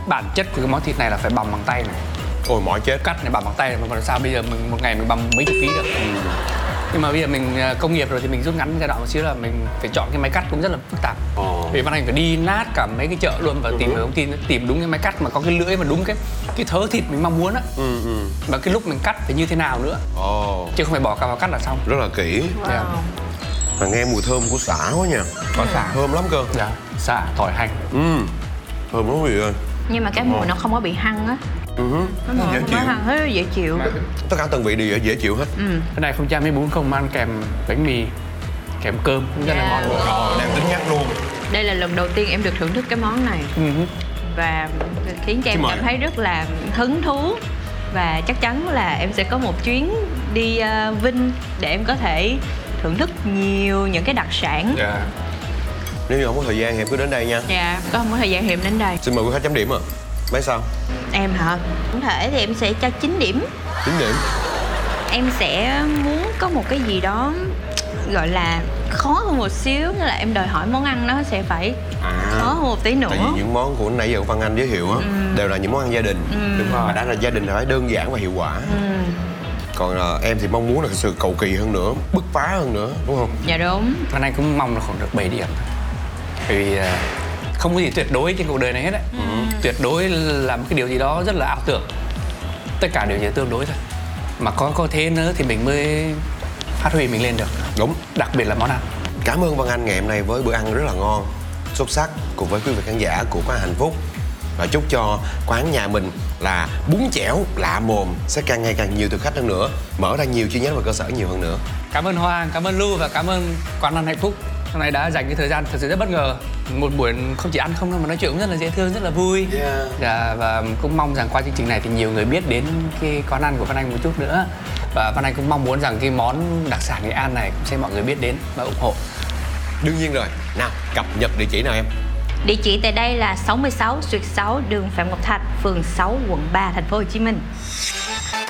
bản chất của cái món thịt này là phải bằm bằng tay này. Ôi mỏi chết. Cắt này bằm bằng tay này, mà còn sao bây giờ mình một ngày mình bằm mấy chục ký được. Nhưng mà bây giờ mình công nghiệp rồi thì mình rút ngắn giai đoạn một xíu là mình phải chọn cái máy cắt cũng rất là phức tạp. Vì Văn Anh phải đi nát cả mấy cái chợ luôn và tìm thông tin, tìm đúng cái máy cắt mà có cái lưỡi mà đúng cái thớ thịt mình mong muốn á. Và cái lúc mình cắt phải như thế nào nữa. Chứ không phải bỏ cả vào cắt là xong. Rất là kỹ. Mà nghe mùi thơm của sả quá nha. Có sả. Thơm lắm cơ. Dạ, sả, tỏi, hành. Thơm lắm quý vị ơi. Nhưng mà cái mùi nó không có bị hăng á. Dễ chịu. Nó hăng rất là dễ chịu. Tất cả từng vị đều dễ chịu hết. Cái này không cha mấy bún không ăn kèm bánh mì, kèm cơm cũng rất là ngon luôn. Đang tính nhắc luôn. Đây là lần đầu tiên em được thưởng thức cái món này. Và khiến cho em cảm thấy rất là hứng thú. Và chắc chắn là em sẽ có một chuyến đi Vinh để em có thể thưởng thức nhiều những cái đặc sản. Nếu như không có thời gian thì em cứ đến đây nha. Dạ, có không có thời gian thì em đến đây. Xin mời quý khách chấm điểm ạ. Mấy sao? Em hả? Tổng thể thì em sẽ cho 9 điểm. 9 điểm. Em sẽ muốn có một cái gì đó gọi là khó hơn một xíu, nên là em đòi hỏi món ăn nó sẽ phải khó hơn một tí nữa. Tại vì những món của nãy giờ Văn Anh giới thiệu á đều là những món ăn gia đình. Đúng rồi. Mà đã là gia đình thì phải đơn giản và hiệu quả. Còn em thì mong muốn là sự cầu kỳ hơn nữa, bứt phá hơn nữa, đúng không? Dạ đúng. Văn Anh cũng mong là khoảng được 7 điểm. Bởi vì không có gì tuyệt đối trên cuộc đời này hết đấy. Tuyệt đối là một cái điều gì đó rất là ảo tưởng. Tất cả đều chỉ tương đối thôi. Mà có thế nữa thì mình mới phát huy mình lên được. Đúng. Đặc biệt là món ăn. Cảm ơn Văn Anh ngày hôm nay với bữa ăn rất là ngon, xuất sắc cùng với quý vị khán giả của quán Hạnh Phúc. Và chúc cho quán nhà mình là bún chẻo lạ mồm sẽ càng ngày càng nhiều thực khách hơn nữa, mở ra nhiều chi nhánh và cơ sở nhiều hơn nữa. Cảm ơn Hoàng, cảm ơn Lu và cảm ơn quán ăn Hạnh Phúc. Hôm nay đã dành cái thời gian thật sự rất bất ngờ. Một buổi không chỉ ăn không đâu mà nói chuyện cũng rất là dễ thương, rất là vui. Và cũng mong rằng qua chương trình này thì nhiều người biết đến cái quán ăn của Văn Anh một chút nữa. Và Văn Anh cũng mong muốn rằng cái món đặc sản Nghệ An này cũng sẽ mọi người biết đến và ủng hộ. Đương nhiên rồi. Nào, cập nhật địa chỉ nào em? Địa chỉ tại đây là 66 Xuyệt 6 đường Phạm Ngọc Thạch, phường 6, quận 3, thành phố Hồ Chí Minh.